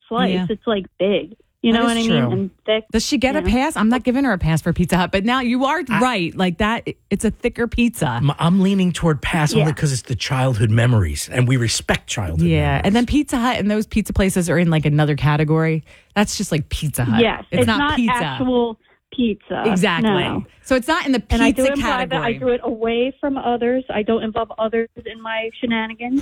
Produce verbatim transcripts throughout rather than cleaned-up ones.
slice. Yeah. It's like big. You know That what I is mean? true. And thick. Does she get a you know? pass? I'm not giving her a pass for Pizza Hut, but now you are I- right. Like that, it's a thicker pizza. I'm- I'm leaning toward pass only Yeah. because it's the childhood memories, and we respect childhood Yeah, memories. and then Pizza Hut and those pizza places are in like another category. That's just like Pizza Hut. Yes. it's, not, pizza. actual pizza. Exactly. No. So it's not in the pizza And I do it in category. private. I do it away from others. I don't involve others in my shenanigans.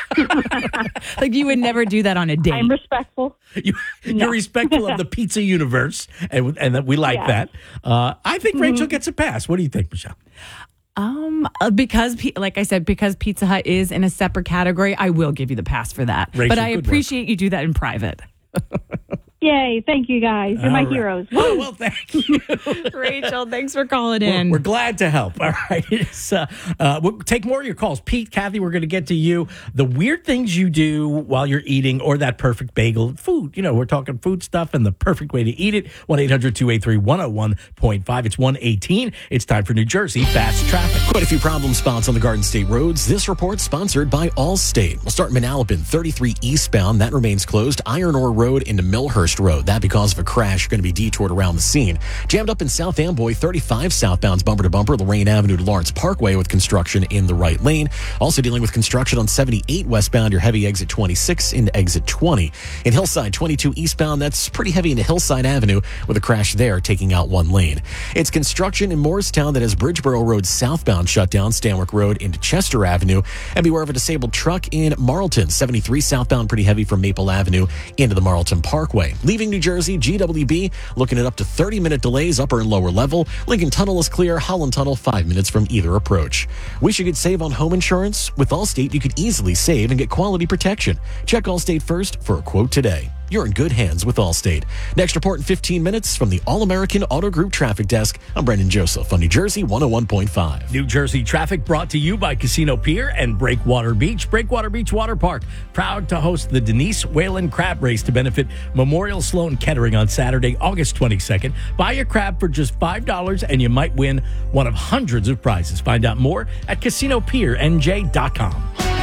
Like you would never do that on a date. I'm respectful. You, You're respectful of the pizza universe, and, and that we like Yeah. that. Uh, I think Rachel Mm-hmm. gets a pass. What do you think, Michelle? Um, uh, because P- like I said, because Pizza Hut is in a separate category, I will give you the pass for that. Rachel, but I good work. appreciate you do that in private. Yay. Thank you, guys. You're my All right. heroes. Oh, well, thank you. Rachel, thanks for calling We're, in. we're glad to help. All right. It's, uh, uh, we'll take more of your calls. Pete, Kathy, we're going to get to you. The weird things you do while you're eating, or that perfect bagel food. You know, we're talking food stuff and the perfect way to eat it. one eight hundred two eight three one oh one point five. It's one eighteen. It's time for New Jersey Fast Traffic. Quite a few problem spots on the Garden State roads. This report sponsored by Allstate. We'll start in Manalapan, thirty-three eastbound. That remains closed. Iron Ore Road into Millhurst Road. That because of a crash. You're going to be detoured around the scene. Jammed up in South Amboy, thirty-five southbound's bumper to bumper. Lorraine Avenue to Lawrence Parkway with construction in the right lane. Also dealing with construction on seventy-eight westbound. Your heavy exit twenty-six into exit twenty. In Hillside, twenty-two eastbound. That's pretty heavy into Hillside Avenue with a crash there taking out one lane. It's construction in Morristown that has Bridgeboro Road southbound shut down. Stanwick Road into Chester Avenue. And beware of a disabled truck in Marlton. seventy-three southbound pretty heavy from Maple Avenue into the Marlton Parkway. Leaving New Jersey, G W B looking at up to thirty minute delays upper and lower level. Lincoln Tunnel is clear. Holland Tunnel five minutes from either approach. Wish you could save on home insurance? With Allstate, you could easily save and get quality protection. Check Allstate first for a quote today. You're in good hands with Allstate. Next report in fifteen minutes from the All-American Auto Group Traffic Desk. I'm Brendan Joseph on New Jersey one oh one point five. New Jersey traffic brought to you by Casino Pier and Breakwater Beach. Breakwater Beach Water Park, proud to host the Denise Whalen Crab Race to benefit Memorial Sloan Kettering on Saturday, August twenty-second. Buy a crab for just five dollars and you might win one of hundreds of prizes. Find out more at casino pier n j dot com.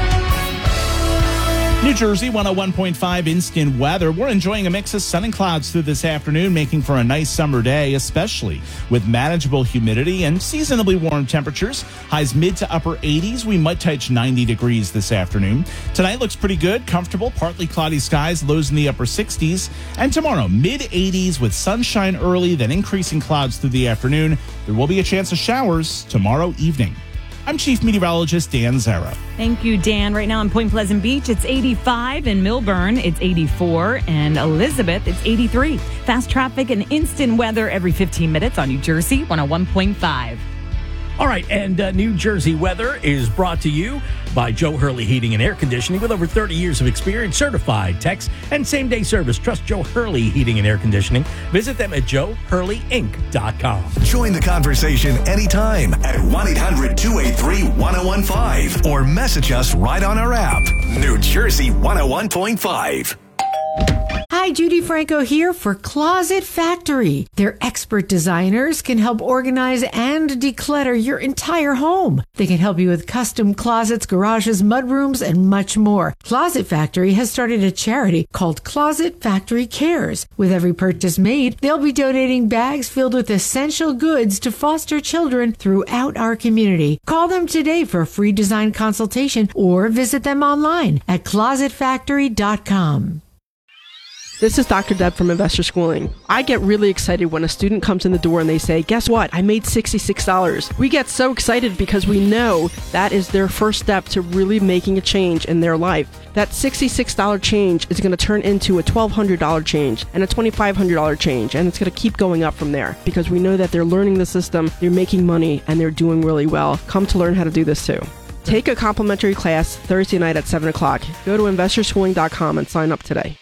New Jersey one oh one point five instant weather. We're enjoying a mix of sun and clouds through this afternoon, making for a nice summer day, especially with manageable humidity and seasonably warm temperatures. Highs mid to upper eighties. We might touch ninety degrees this afternoon. Tonight looks pretty good, comfortable, partly cloudy skies, lows in the upper sixties. And tomorrow, mid eighties with sunshine early, then increasing clouds through the afternoon. There will be a chance of showers tomorrow evening. I'm Chief Meteorologist Dan Zara. Thank you, Dan. Right now in Point Pleasant Beach, it's eighty-five. In Milburn, it's eighty-four. And Elizabeth, it's eighty-three. Fast traffic and instant weather every fifteen minutes on New Jersey one oh one point five. All right, and uh, New Jersey weather is brought to you by Joe Hurley Heating and Air Conditioning. With over thirty years of experience, certified techs, and same-day service. Trust Joe Hurley Heating and Air Conditioning. Visit them at joe hurley inc dot com. Join the conversation anytime at one eight hundred two eight three one oh one five or message us right on our app. New Jersey one oh one point five. Hi, Judy Franco here for Closet Factory. Their expert designers can help organize and declutter your entire home. They can help you with custom closets, garages, mudrooms, and much more. Closet Factory has started a charity called Closet Factory Cares. With every purchase made, they'll be donating bags filled with essential goods to foster children throughout our community. Call them today for a free design consultation or visit them online at closet factory dot com. This is Doctor Deb from Investor Schooling. I get really excited when a student comes in the door and they say, guess what? I made sixty-six dollars. We get so excited because we know that is their first step to really making a change in their life. That sixty-six dollars change is going to turn into a twelve hundred dollars change and a twenty-five hundred dollars change, and it's going to keep going up from there because we know that they're learning the system, they're making money, and they're doing really well. Come to learn how to do this too. Take a complimentary class Thursday night at seven o'clock. Go to investor schooling dot com and sign up today.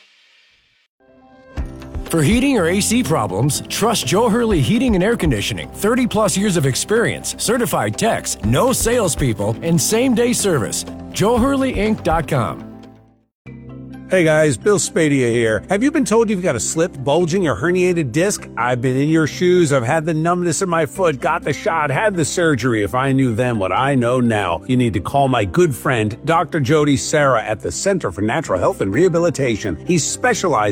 For heating or A C problems, trust Joe Hurley Heating and Air Conditioning. thirty plus years of experience, certified techs, no salespeople, and same-day service. joe hurley inc dot com. Hey guys, Bill Spadia here. Have you been told you've got a slipped, bulging, or herniated disc? I've been in your shoes. I've had the numbness in my foot, got the shot, had the surgery. If I knew then what I know now, you need to call my good friend, Doctor Jody Serra at the Center for Natural Health and Rehabilitation. He specializes